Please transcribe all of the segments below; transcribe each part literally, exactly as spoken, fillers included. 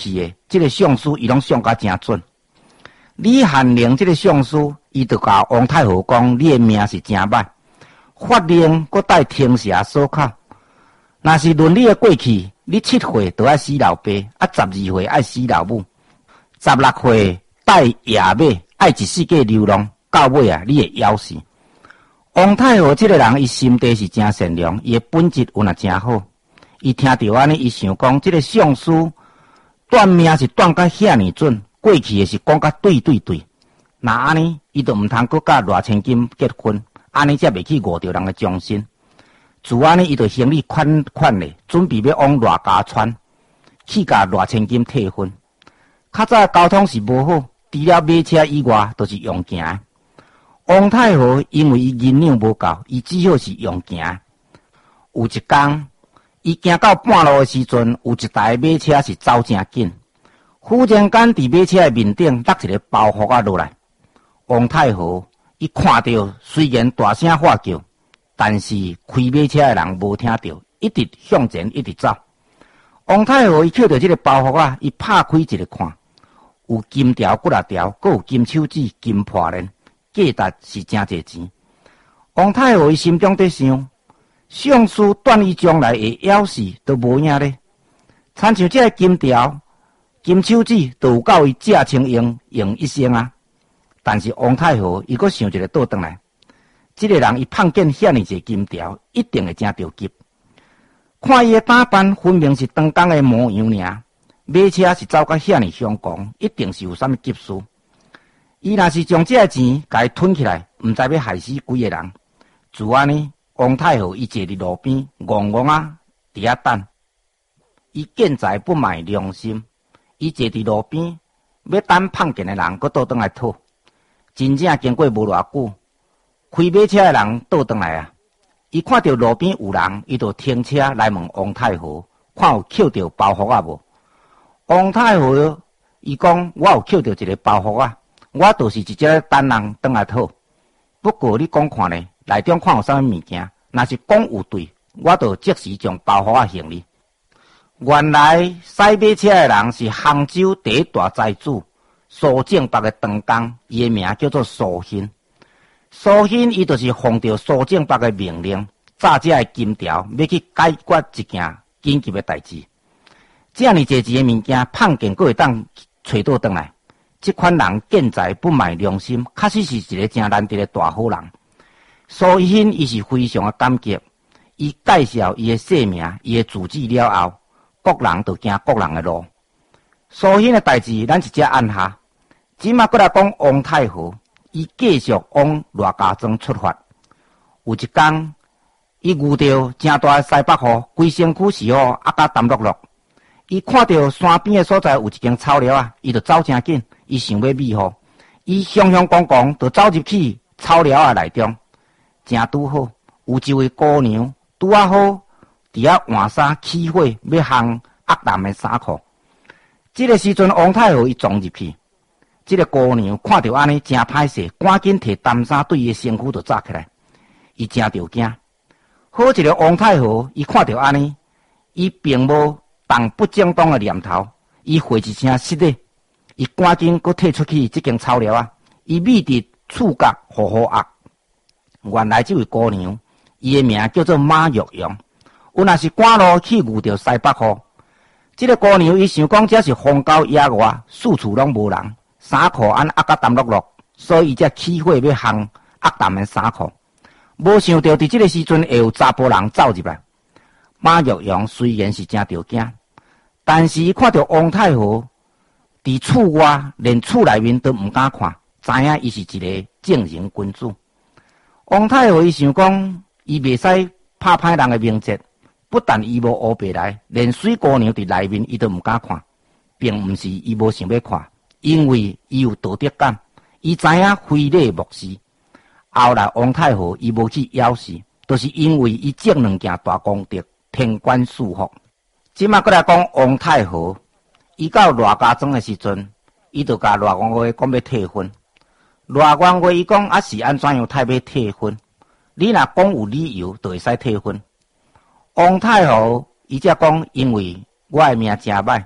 是的，这个相书伊拢相甲真准。李汉陵这个相书，伊就甲王太后讲：你的命是真歹，法令搁带天蛇所靠。若是论你的过去，你七岁就爱死老爸，啊十二岁爱死老母，十六岁带野马，爱一世界流浪，到尾啊，你会夭死。王太后这个人，伊心地是真善良，伊的本质有若真好。伊听到安尼，伊想讲，这个相书断命是断甲遐尼准，过去的是讲甲对对对。那安尼，伊就毋通搁甲罗千金结婚，安尼才袂去误着人的忠心。自安尼，伊就行李款款嘞，准备要往罗家川去甲罗千金退婚。较早交通是无好，除了马车以外，都是用行。王太后因为伊银两无够，伊只好是用行。有一天，伊行到半路的时阵，有一台马车是走真紧，忽然间伫马车的面顶落一个包袱啊落来。王太后伊看到，虽然大声喊叫，但是开马车的人无听到，一直向前一直走。王太后伊捡到这个包袱啊，伊拍开一个看，有金条、骨力条，阁有金手指、金破链，价值是真侪钱。王太后伊心中在想，相书断伊将来会夭死都无影咧，参像这个金条、金手指，都有够伊驾轻用用一生啊。但是王太后伊阁想一个倒转来，这个人伊碰见遐尼侪金条，一定会真着急。看伊的打扮，分明是当工的模样尔。马车是走甲遐尼凶狂，一定是有啥物急事。伊若是将这个钱甲伊吞起来，毋知要害死几个人。自安尼，王太后伊坐伫路边，戆戆啊，伫遐等。伊见财不买良心，伊坐伫路边，要等碰见的人，搁倒转来讨。真正经过无偌久，开马车的人倒转来啊！伊看到路边有人，伊就停车来问王太后，看有捡到包袱啊无？王太后伊讲：我有捡到一个包袱啊，我就是一只等人转来讨。不过你讲看咧，内中看有啥物物件？若是讲有对，我就即时将包袱啊还你。原来驶马车的人是杭州第一大财主苏正伯的长工，伊的名叫做苏欣。苏欣伊就是奉着苏正伯的命令，炸这个金条，要去解决一件紧急的代志。这样侪钱的物件，碰见阁会当找倒转来。这款人见财不买良心，确实是一个真难得的大好人。苏欣伊是非常的感激，伊介绍伊的姓名、伊的住址了后，各人就行各人的路。苏欣的代志，咱直接按下。即马过来讲王太后，伊继续往罗家庄出发。有一天，伊遇到真大的西北雨，规身躯是雨，啊甲澹漉漉。伊看到山边的所在有一间草寮啊，伊就走真紧，伊想要避雨，伊雄雄光光就走入去草寮啊内中。正拄好，有一位姑娘拄啊好伫遐换衫起火，要烘压淡的衫裤。这个时阵，王太后伊撞入去。这个姑娘看到安尼真歹势，赶紧摕淡衫对伊的身躯就扎起来，伊真着惊。好一个王太后，伊看到安尼，伊并无动不正当的念头，伊回一声是的，伊赶紧搁退出去这间草寮啊，伊秘伫厝角呼呼压。原来这位姑娘，伊的名叫做马玉阳，有若是赶路去遇到西北雨，这个姑娘伊想讲这是荒郊野外，四处拢无人。衫裤安压甲澹漉漉，所以伊才起火要烘压淡的衫裤。无想到伫这个时阵会有查甫人走入来。马玉阳虽然是真着惊，但是伊看到王太后伫厝外，连厝内面都毋敢看，知影伊是一个正人君子。王太后伊想讲，伊袂使拍歹人的名节，不但伊无乌白来，连水姑娘伫内面伊都毋敢看，并毋是伊无想要看。因为伊有道德感，伊知影非礼莫视。后来王太后伊无去咬死，就是因为伊种两件大功德，天官赐福。即马过来讲王太后，伊到罗家庄的时阵，伊就甲罗元华讲要退婚。罗元华伊讲啊是安怎样太要退婚？你若讲有理由，就会使退婚。王太后伊则讲，因为我的命真歹。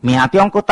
命中佫